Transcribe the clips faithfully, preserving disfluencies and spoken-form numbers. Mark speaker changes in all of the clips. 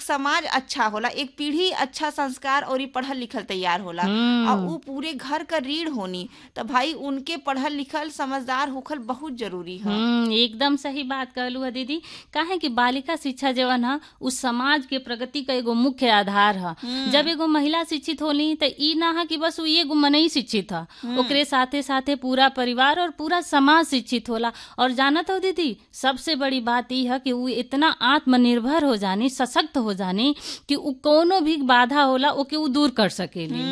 Speaker 1: एक समाज अच्छा होला, एक पीढ़ी अच्छा संस्कार और पढ़ल लिखल तैयार होला और वो पूरे घर का रीढ़ होनी, तो भाई उनके पढ़ल लिखल समझदार होखल बहुत जरूरी है।
Speaker 2: हम्म एकदम सही बात कहलू है दीदी। काहे कि बालिका शिक्षा जवन है उस समाज के प्रगति का एगो मुख्य आधार है। जब एगो महिला शिक्षित होली तो ई ना है कि बस वो एगो मनई शिक्षित है, ओकरे साथे साथे पूरा परिवार और पूरा समाज शिक्षित होला। और जानत हो दीदी, सबसे बड़ी बात ई है कि वो इतना आत्मनिर्भर हो जानी, सशक्त हो जानी कि वो कोनो भी बाधा होला ओके वो दूर कर सकेली।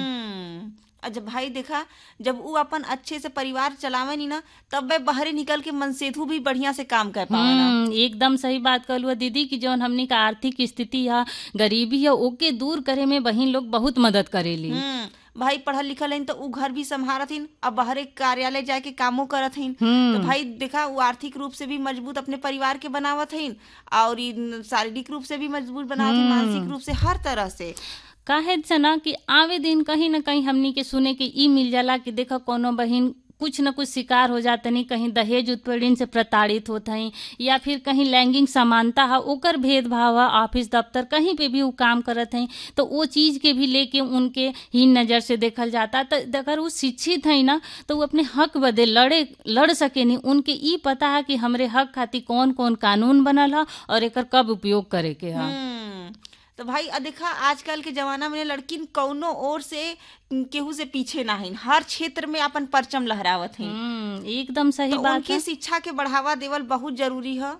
Speaker 1: अच्छा भाई देखा, जब वो अपन अच्छे से परिवार चलावे नी ना, तब वे बाहर निकल के मनसेधु भी बढ़िया से काम कर पावे ना।
Speaker 2: एकदम सही बात कहलू दीदी कि जौन हमनी का आर्थिक स्थिति है, गरीबी है, ओके दूर करे में बहिन लोग बहुत मदद करेली।
Speaker 1: भाई पढ़ल लिखल है तो उ घर भी संभालत हिन, अब बाहर कार्यालय जाके कामों करत हिन, तो भाई देखा वो आर्थिक रूप से भी मजबूत अपने परिवार के बनावत हिन और शारीरिक रूप से भी मजबूत बनावत हिन, मानसिक रूप से हर तरह से।
Speaker 2: काहे से ना कि आवे दिन कहीं ना कहीं हमनी के सुने के ई मिल जाला कि देखा कोनो बहिन कुछ न कुछ शिकार हो जाते नहीं, कहीं दहेज उत्पीड़न से प्रताड़ित होत हैं या फिर कहीं लैंगिक समानता है ओकर भेदभाव है, ऑफिस दफ्तर कहीं पे भी वो काम करत हैं तो वो चीज के भी लेके उनके हीन नजर से देखल जाता। तो अगर वो शिक्षित है ना तो वो अपने हक बदे लड़े लड़ सके नहीं, उनके ई पता है कि हमरे हक खातिर कौन कौन कानून बनल है और एकर कब उपयोग करे के है।
Speaker 1: तो भाई देखा आजकल के जमाना में लड़किन कौनो ओर से केहू से पीछे ना है, हर क्षेत्र में अपन परचम लहरावत है।
Speaker 2: एकदम सही
Speaker 1: तो
Speaker 2: बात
Speaker 1: उनके
Speaker 2: है।
Speaker 1: शिक्षा के बढ़ावा देवल बहुत जरूरी है।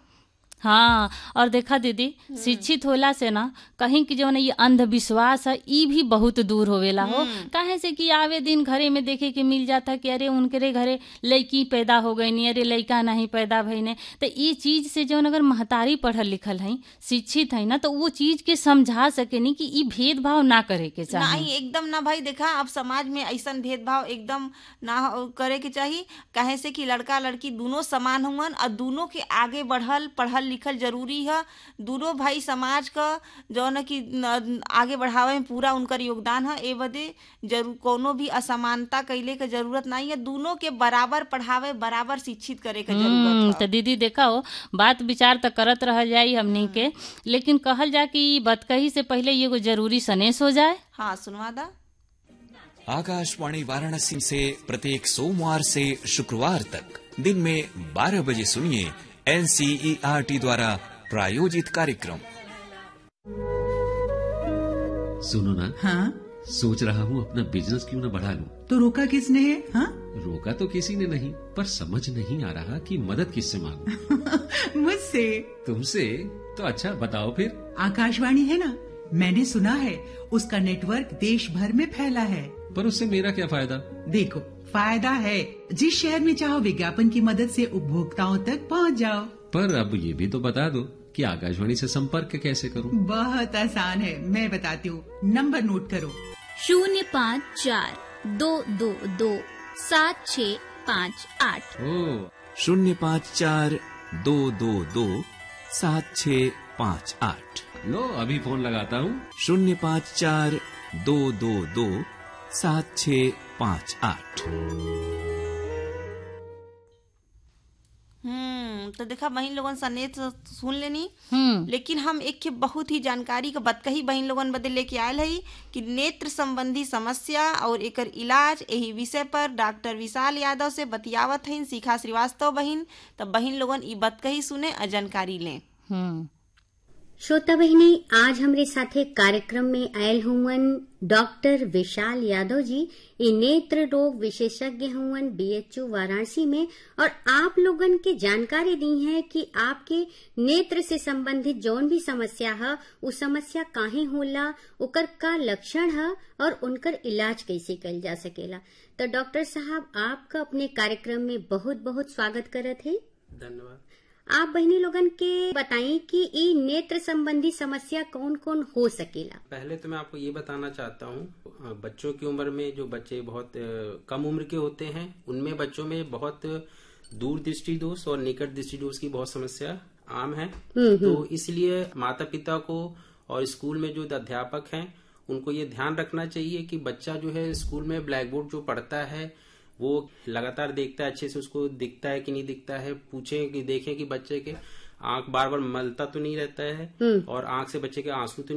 Speaker 2: हाँ, और देखा दीदी शिक्षित होला से ना कहीं की जो ना ये अंधविश्वास है ई भी बहुत दूर होवेला हो। काहे से कि आवे दिन घरे में देखे के मिल जाता कि अरे उनके घरे लड़की पैदा हो गई नहीं, अरे लड़का नहीं पैदा भई ने, तो ये चीज से जो अगर महतारी पढ़ल लिखल है शिक्षित है ना तो वो चीज के समझा सके नहीं कि ई भेदभाव ना करे के चाहिए।
Speaker 1: नहीं एकदम ना भाई देखा, अब समाज में ऐसा भेदभाव एकदम ना करे के चाहिए। काहे से कि लड़का लड़की दोनों समान हुवन और दोनों के आगे बढ़ल पढ़ल लिखल जरूरी है। दोनों भाई समाज का जो न कि आगे बढ़ावे में पूरा उनकर योगदान है। ए बदे जरूर कोनो भी असमानता कैले के जरूरत नहीं है, दोनों के बराबर पढ़ावे बराबर शिक्षित करे के जरूरत है।
Speaker 2: तो दीदी देखा हो बात विचार तो करत रह जाई हमनी के, लेकिन कहल जा कि बतकही से पहले ये को जरूरी सनेस हो जाए।
Speaker 1: हाँ सुनवा दा।
Speaker 3: आकाशवाणी वाराणसी से प्रत्येक सोमवार से शुक्रवार तक दिन में बारह बजे सुनिए N C E R T द्वारा प्रायोजित कार्यक्रम।
Speaker 4: सुनो ना।
Speaker 5: हाँ?
Speaker 4: सोच रहा हूँ अपना बिजनेस क्यों न बढ़ा लूं।
Speaker 5: तो रोका किसने है? हाँ?
Speaker 4: रोका तो किसी ने नहीं, पर समझ नहीं आ रहा कि मदद किससे मांगूं।
Speaker 5: मुझसे।
Speaker 4: तुमसे? तो अच्छा बताओ फिर।
Speaker 5: आकाशवाणी है ना, मैंने सुना है उसका नेटवर्क देश भर में फैला है।
Speaker 4: पर उससे मेरा क्या फायदा?
Speaker 5: देखो फायदा है, जिस शहर में चाहो विज्ञापन की मदद से उपभोक्ताओं तक पहुंच जाओ।
Speaker 4: पर अब ये भी तो बता दो कि आकाशवाणी से संपर्क कैसे करूं?
Speaker 5: बहुत आसान है, मैं बताती हूँ। नंबर नोट करो।
Speaker 6: शून्य पाँच चार दो दो दो सात छः पाँच आठ।
Speaker 3: ओ शून्य पाँच चार दो दो दो सात छः पाँच आठ।
Speaker 4: लो अभी फोन लगाता हूँ।
Speaker 3: शून्य पाँच चार दो दो दो सात छः पाँच आठ।
Speaker 1: हम्म तो देखा बहन लोगन सनेत सुन लेनी, लेकिन हम एक के बहुत ही जानकारी का बतकही बहन लोगन बदल लेके आयल है कि नेत्र संबंधी समस्या और एकर इलाज यही विषय पर डॉक्टर विशाल यादव से बतियावत हैं शिखा श्रीवास्तव बहन। तब बहन लोगन ई बतकही सुने और जानकारी लें।
Speaker 7: श्रोता बहिनी, आज हमरे साथे कार्यक्रम में आयल हुवन डॉक्टर विशाल यादव जी। ये नेत्र रोग विशेषज्ञ हुवन बीएचयू वाराणसी में, और आप लोगन के जानकारी दी है कि आपके नेत्र से संबंधित जौन भी समस्या है वो समस्या काहे होला, उकर का लक्षण है और उनकर इलाज कैसे कल जा सकेला। तो डॉक्टर साहब आपका अपने कार्यक्रम में बहुत बहुत स्वागत करत है।
Speaker 8: धन्यवाद।
Speaker 7: आप बहनी लोगन के बताएं कि ये नेत्र संबंधी समस्या कौन कौन हो सकेला।
Speaker 8: पहले तो मैं आपको ये बताना चाहता हूँ, बच्चों की उम्र में जो बच्चे बहुत कम उम्र के होते हैं उनमें बच्चों में बहुत दूर दृष्टि दोष और निकट दृष्टि दोष की बहुत समस्या आम है। तो इसलिए माता पिता को और स्कूल में जो अध्यापक हैं उनको ये ध्यान रखना चाहिए कि बच्चा जो है स्कूल में ब्लैक बोर्ड जो पढ़ता है वो लगातार देखता है, अच्छे से उसको दिखता है कि नहीं दिखता है, पूछें कि देखें कि बच्चे के आंख बार बार मलता तो नहीं रहता है और आंख से बच्चे के आंसू तो